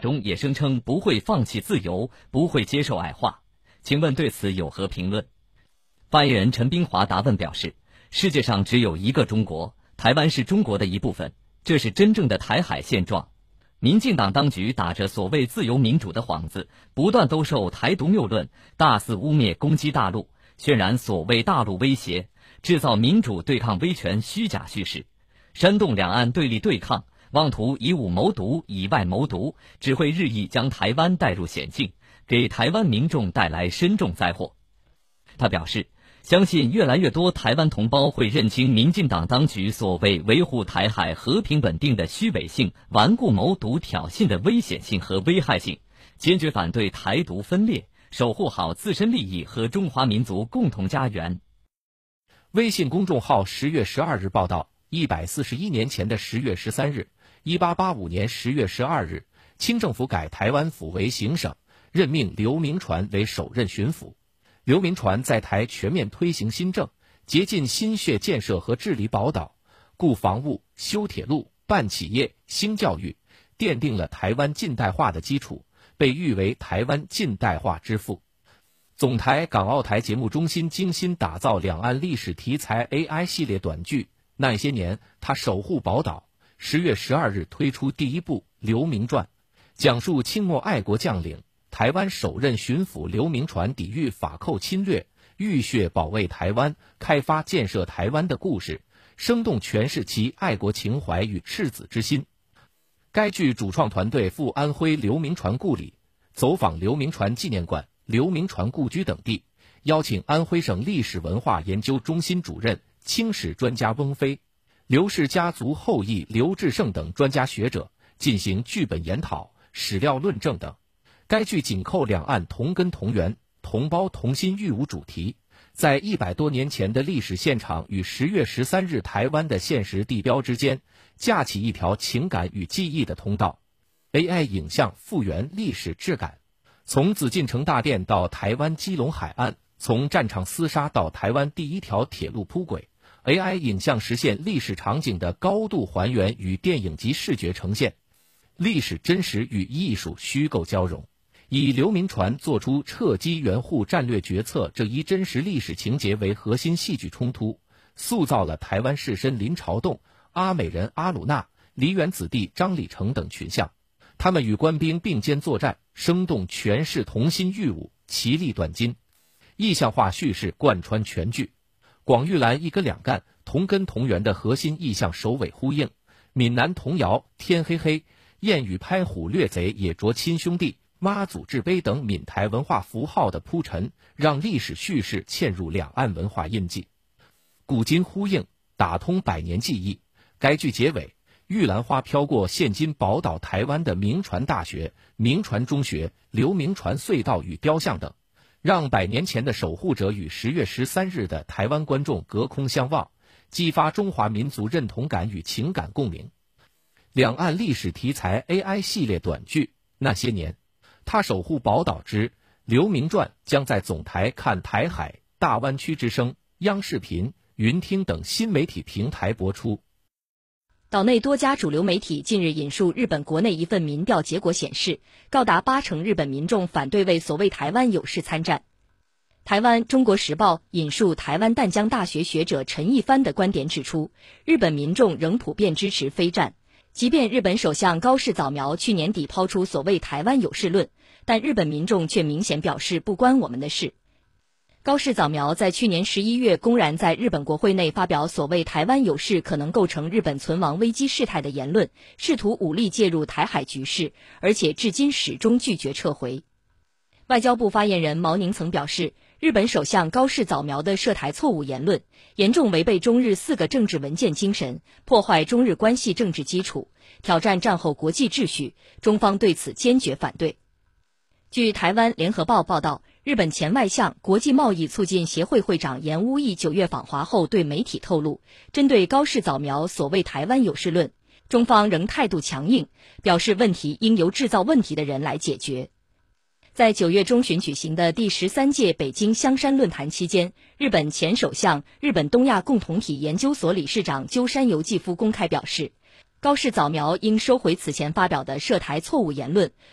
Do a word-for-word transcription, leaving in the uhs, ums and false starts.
中也声称不会放弃自由，不会接受矮化。请问对此有何评论？发言人陈冰华答问表示，世界上只有一个中国，台湾是中国的一部分，这是真正的台海现状。民进党当局打着所谓自由民主的幌子，不断兜售台独谬论，大肆污蔑攻击大陆，渲染所谓大陆威胁，制造民主对抗威权虚假叙事，煽动两岸对立对抗，妄图以武谋独，以外谋独，只会日益将台湾带入险境，给台湾民众带来深重灾祸。他表示，相信越来越多台湾同胞会认清民进党当局所谓维护台海和平稳定的虚伪性、顽固谋独挑衅的危险性和危害性，坚决反对台独分裂，守护好自身利益和中华民族共同家园。 微信公众号十月十二日报道，一百四十一年前的十月十三日，一八八五年十月十二日，清政府改台湾府为行省，任命刘铭传为首任巡抚。刘铭传在台全面推行新政，竭尽心血建设和治理宝岛，固防务、修铁路、办企业、兴教育，奠定了台湾近代化的基础，被誉为台湾近代化之父。总台港澳台节目中心精心打造两岸历史题材 A I 系列短剧，那些年他守护宝岛。十月十二日推出第一部《刘铭传》，讲述清末爱国将领台湾首任巡抚刘铭传抵御法寇侵略，浴血保卫台湾，开发建设台湾的故事，生动诠释其爱国情怀与赤子之心。该剧主创团队赴安徽刘铭传故里，走访刘铭传纪念馆、刘铭传故居等地，邀请安徽省历史文化研究中心主任、清史专家翁飞、刘氏家族后裔刘志胜等专家学者进行剧本研讨、史料论证等。该剧紧扣两岸同根同源、同胞同心育武主题，在一百多年前的历史现场与十月十三日台湾的现实地标之间，架起一条情感与记忆的通道。A I 影像复原历史质感，从紫禁城大殿到台湾基隆海岸，从战场厮杀到台湾第一条铁路铺轨， A I 影像实现历史场景的高度还原与电影级视觉呈现，历史真实与艺术虚构交融。以刘铭传做出撤机援沪战略决策这一真实历史情节为核心戏剧冲突，塑造了台湾士绅林朝栋、阿美人阿鲁纳、梨园子弟张理成等群像，他们与官兵并肩作战，生动诠释同心育武，其利断金。意象化叙事贯穿全剧，广玉兰一哥两干、同根同源的核心意象首尾呼应，闽南童谣天黑黑、燕语拍虎掠贼也着亲兄弟、妈祖制碑等闽台文化符号的铺陈，让历史叙事嵌入两岸文化印记，古今呼应，打通百年记忆。该剧结尾，玉兰花飘过现今宝岛台湾的铭传大学、铭传中学、刘铭传隧道与雕像等，让百年前的守护者与十月十三日的台湾观众隔空相望，激发中华民族认同感与情感共鸣。两岸历史题材 A I 系列短剧《那些年》，他守护宝岛之刘铭传将在总台看台海、大湾区之声、央视频、云听等新媒体平台播出。 岛内多家主流媒体近日引述日本国内一份民调结果显示，高达八成日本民众反对为所谓台湾有事参战。台湾《中国时报》引述台湾淡江大学学者陈一帆的观点指出，日本民众仍普遍支持非战。即便日本首相高市早苗去年底抛出所谓台湾有事论，但日本民众却明显表示不关我们的事。高市早苗在去年十一月公然在日本国会内发表所谓台湾有事可能构成日本存亡危机事态的言论，试图武力介入台海局势，而且至今始终拒绝撤回。外交部发言人毛宁曾表示，日本首相高市早苗的涉台错误言论严重违背中日四个政治文件精神，破坏中日关系政治基础，挑战战后国际秩序，中方对此坚决反对。据台湾联合报报道，日本前外相、国际贸易促进协会会长严乌义九月访华后对媒体透露，针对高市早苗所谓台湾有事论，中方仍态度强硬，表示问题应由制造问题的人来解决。在九月中旬举行的第十三届北京香山论坛期间，日本前首相、日本东亚共同体研究所理事长鸠山由纪夫公开表示，高市早苗应收回此前发表的涉台错误言论，